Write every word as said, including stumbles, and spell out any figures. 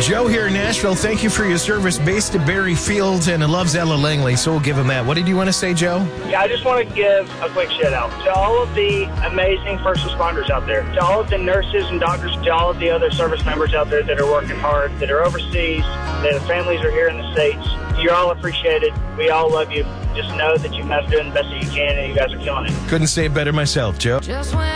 Joe here in Nashville, thank you for your service. Based at Berry Fields and loves Ella Langley, so we'll give him that. What did you want to say, Joe? Yeah, I just want to give a quick shout out to all of the amazing first responders out there, to all of the nurses and doctors, to all of the other service members out there that are working hard, that are overseas, that the families are here in the States. You're all appreciated. We all love you. Just know that you guys are doing the best that you can, and you guys are killing it. Couldn't say it better myself, Joe.